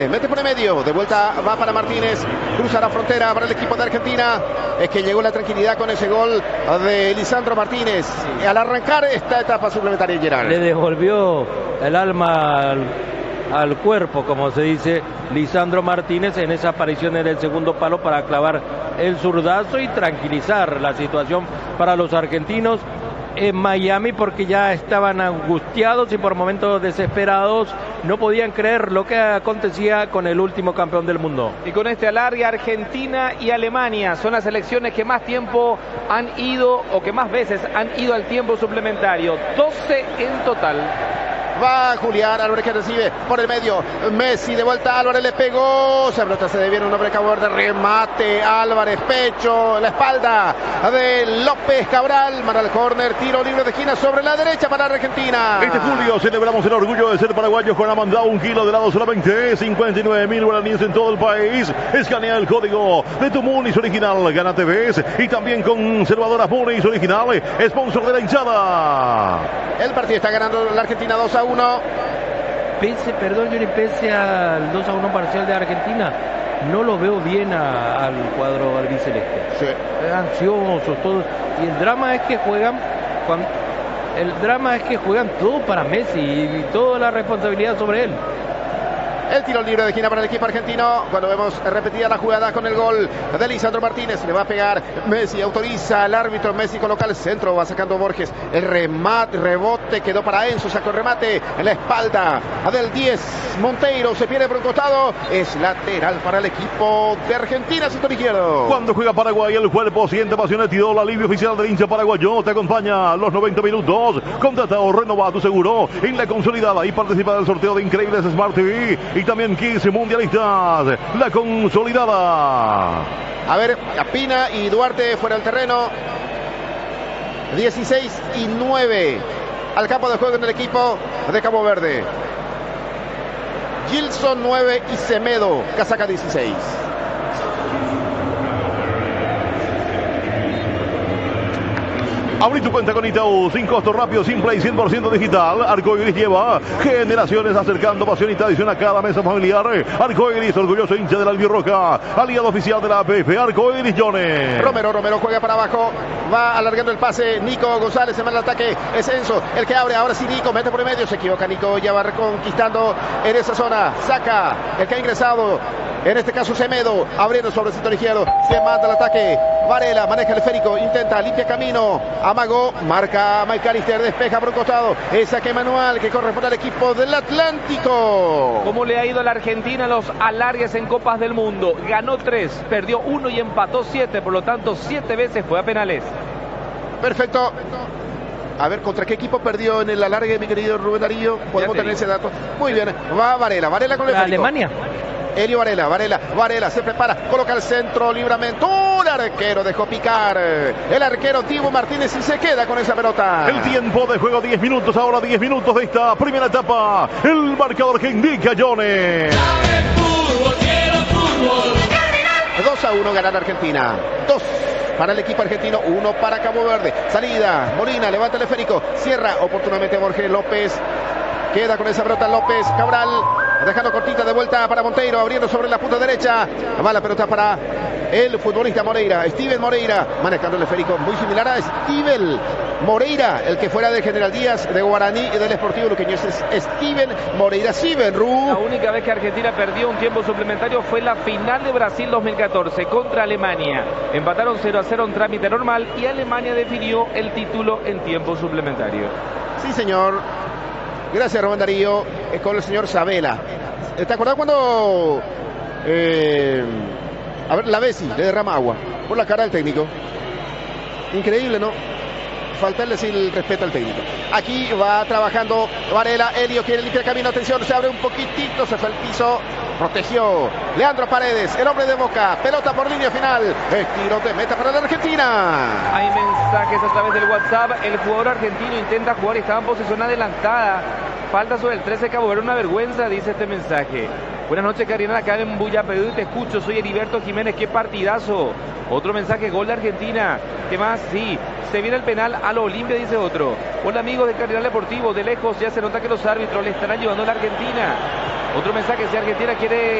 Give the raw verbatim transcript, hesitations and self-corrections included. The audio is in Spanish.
Mete por el medio, de vuelta va para Martínez, cruza la frontera para el equipo de Argentina. Es que llegó la tranquilidad con ese gol de Lisandro Martínez. Sí. Al arrancar esta etapa suplementaria, Gerard. Le devolvió el alma al, al cuerpo, como se dice, Lisandro Martínez en esa aparición en el segundo palo para clavar el zurdazo y tranquilizar la situación para los argentinos en Miami, porque ya estaban angustiados y por momentos desesperados, no podían creer lo que acontecía con el último campeón del mundo. Y con este alargue, Argentina y Alemania son las selecciones que más tiempo han ido, o que más veces han ido al tiempo suplementario, doce en total. Va Julián Álvarez, que recibe por el medio. Messi de vuelta, Álvarez le pegó. Se brota, se deviene un hombre de Cabo Verde. Remate, Álvarez, pecho, la espalda de López Cabral. Manda el córner, tiro libre de esquina sobre la derecha para Argentina. Este julio celebramos el orgullo de ser paraguayos con Amandá, un kilo de helado solamente cincuenta y nueve mil guaraníes en todo el país. Escanea el código de tu Munis original, gana T Vs y también conservadoras Munis original, sponsor de la hinchada. El partido está ganando la Argentina dos a uno. Pese, perdón, Johnny, pese al dos a uno parcial de Argentina, no lo veo bien a, al cuadro albiceleste. Sí. Ansiosos todos. Y el drama es que juegan cuando, el drama es que juegan todo para Messi y toda la responsabilidad sobre él. El tiro libre de esquina para el equipo argentino. Cuando vemos repetida la jugada con el gol de Lisandro Martínez, le va a pegar Messi, autoriza el árbitro. Messi coloca el centro, va sacando Borges. El remate, rebote, quedó para Enzo, sacó el remate en la espalda del diez. Monteiro se pierde por un costado. Es lateral para el equipo de Argentina, sector izquierdo. Cuando juega Paraguay, el cuerpo siente pasión, el alivio oficial del hincha paraguayo. Te acompaña los noventa minutos. Contrata o renovada tu seguro en la consolidada y participa del sorteo de increíbles Smart T V. Y también quince mundialistas, la consolidada. A ver, Pina y Duarte fuera del terreno. dieciséis y nueve al campo de juego en el equipo de Cabo Verde. Gilson nueve y Semedo, casaca dieciséis. Abrí tu cuenta con Itaú, sin costo, rápido, simple y cien por ciento digital. Arcoiris lleva generaciones acercando pasión y tradición a cada mesa familiar. Arcoiris, orgulloso hincha de la albirroja, aliado oficial de la A P F. Arcoiris, Jones. Romero, Romero juega para abajo, va alargando el pase. Nico González se manda el ataque. Es Enzo el que abre, ahora sí Nico, mete por el medio, se equivoca Nico, ya va reconquistando en esa zona. Saca el que ha ingresado, en este caso Semedo, abriendo sobre el sector izquierdo. Se manda el ataque. Varela maneja el esférico, intenta, limpia camino. Amagó, marca McAllister, despeja por un costado. Es saque manual que corresponde al equipo del Atlántico. ¿Cómo le ha ido a la Argentina los alargues en Copas del Mundo? Ganó tres, perdió uno y empató siete, por lo tanto siete veces fue a penales. Perfecto. A ver, ¿contra qué equipo perdió en el alargue, mi querido Rubén Darío? Podemos tener ese dato. Muy bien, va Varela, Varela con el esférico. Alemania. Elio Varela, Varela, Varela se prepara, coloca el centro, libramento, un arquero dejó picar, el arquero Tibo Martínez y se queda con esa pelota. El tiempo de juego diez minutos, ahora diez minutos de esta primera etapa, el marcador que indica Jones. dos a uno ganar Argentina, dos para el equipo argentino, uno para Cabo Verde. Salida, Molina, levanta el esférico, cierra oportunamente Borges López. Queda con esa pelota López Cabral, dejando cortita de vuelta para Monteiro, abriendo sobre la punta derecha. Va la pelota para el futbolista Moreira, Steven Moreira, manejando el esférico muy similar a Steven Moreira, el que fuera de General Díaz, de Guaraní y del Sportivo Luqueño. Es Steven Moreira. Steven Ru. La única vez que Argentina perdió un tiempo suplementario fue la final de Brasil dos mil catorce contra Alemania. Empataron cero a cero en trámite normal y Alemania definió el título en tiempo suplementario. Sí, señor. Gracias, Rubén Darío. Eh, con el señor Sabela. ¿Te acordás cuando eh, a ver, la Bessi le derrama agua por la cara al técnico? Increíble, ¿no? Faltarle decir el respeto al técnico. Aquí va trabajando Varela, Elio quiere limpiar camino, atención, se abre un poquitito, se fue al piso, protegió Leandro Paredes, el hombre de Boca, pelota por línea final, estiro de meta para la Argentina. Hay mensajes a través del WhatsApp, el jugador argentino intenta jugar y estaba en posición adelantada falta sobre el trece Cabo Verde, una vergüenza, dice este mensaje. Buenas noches, Karina, acá en Bullapedú, te escucho, soy Heriberto Jiménez, qué partidazo. Otro mensaje, gol de Argentina. ¿Qué más? Sí, se viene el penal a lo Olimpia, dice otro. Hola amigos de Cardinal Deportivo, de lejos ya se nota que los árbitros le estarán llevando a la Argentina. Otro mensaje, si Argentina quiere